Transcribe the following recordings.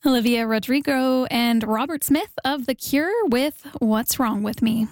Olivia Rodrigo and Robert Smith of The Cure with What's Wrong With Me.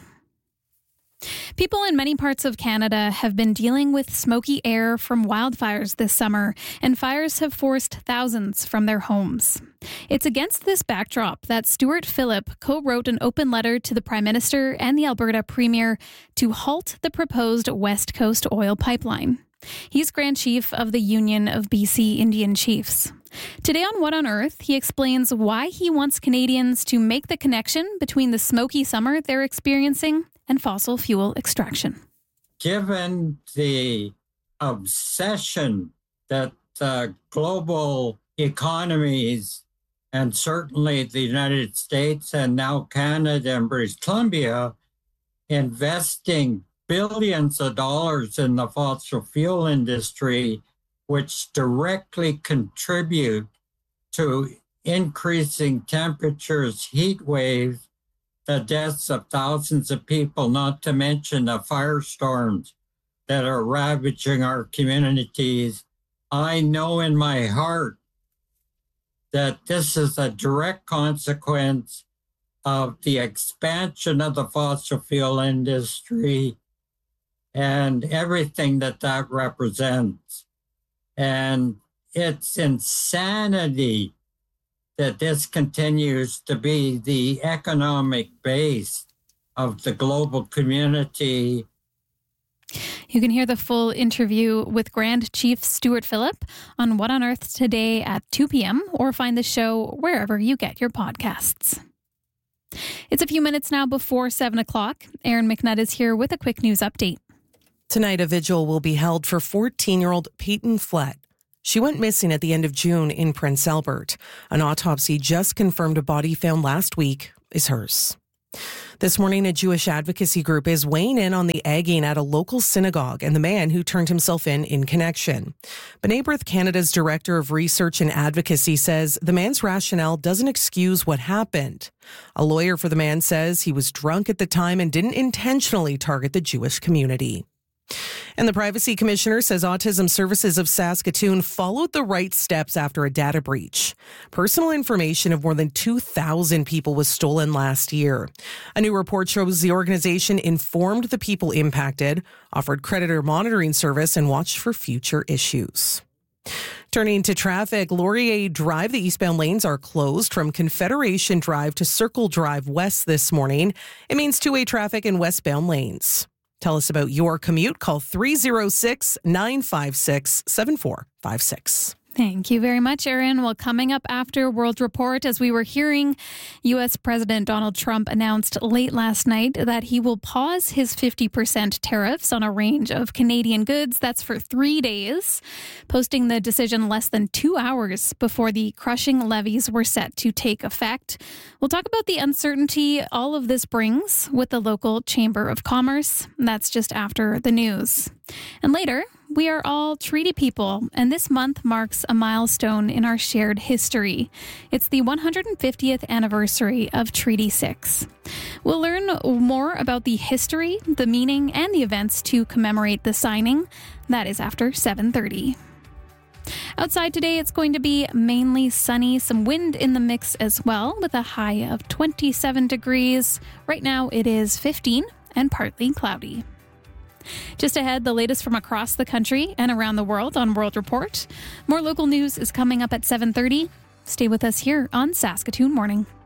People in many parts of Canada have been dealing with smoky air from wildfires this summer, and fires have forced thousands from their homes. It's against this backdrop that Stewart Phillip co-wrote an open letter to the Prime Minister and the Alberta Premier to halt the proposed West Coast oil pipeline. He's Grand Chief of the Union of BC Indian Chiefs. Today on What on Earth, he explains why he wants Canadians to make the connection between the smoky summer they're experiencing and fossil fuel extraction. Given the obsession that global economies, and certainly the United States and now Canada and British Columbia, investing billions of dollars in the fossil fuel industry, which directly contribute to increasing temperatures, heat waves, the deaths of thousands of people, not to mention the firestorms that are ravaging our communities. I know in my heart that this is a direct consequence of the expansion of the fossil fuel industry and everything that represents. And it's insanity that this continues to be the economic base of the global community. You can hear the full interview with Grand Chief Stewart Phillip on What on Earth today at 2 p.m. or find the show wherever you get your podcasts. It's a few minutes now before 7 o'clock. Aaron McNutt is here with a quick news update. Tonight, a vigil will be held for 14-year-old Peyton Flett. She went missing at the end of June in Prince Albert. An autopsy just confirmed a body found last week is hers. This morning, a Jewish advocacy group is weighing in on the egging at a local synagogue and the man who turned himself in connection. B'nai B'rith Canada's Director of Research and Advocacy says the man's rationale doesn't excuse what happened. A lawyer for the man says he was drunk at the time and didn't intentionally target the Jewish community. And the Privacy Commissioner says Autism Services of Saskatoon followed the right steps after a data breach. Personal information of more than 2,000 people was stolen last year. A new report shows the organization informed the people impacted, offered creditor monitoring service, and watched for future issues. Turning to traffic, Laurier Drive, the eastbound lanes are closed from Confederation Drive to Circle Drive west this morning. It means two-way traffic in westbound lanes. Tell us about your commute. Call 306-956-7456. Thank you very much, Erin. Well, coming up after World Report, as we were hearing, U.S. President Donald Trump announced late last night that he will pause his 50% tariffs on a range of Canadian goods. That's for 3 days, posting the decision less than 2 hours before the crushing levies were set to take effect. We'll talk about the uncertainty all of this brings with the local Chamber of Commerce. That's just after the news. And later, we are all treaty people, and this month marks a milestone in our shared history. It's the 150th anniversary of Treaty 6. We'll learn more about the history, the meaning, and the events to commemorate the signing. That is after 7:30. Outside today, it's going to be mainly sunny, some wind in the mix as well, with a high of 27 degrees. Right now, it is 15 and partly cloudy. Just ahead, the latest from across the country and around the world on World Report. More local news is coming up at 7:30. Stay with us here on Saskatoon Morning.